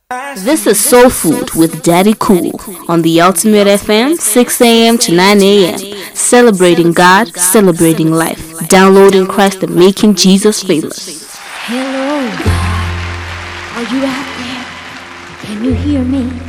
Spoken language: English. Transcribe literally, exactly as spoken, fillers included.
This is Soul Food with Daddy Cool on the Ultimate F M, six a m to nine a m. Celebrating God, celebrating life, downloading Christ and making Jesus famous. Hello, God. Are you out there? Can you hear me?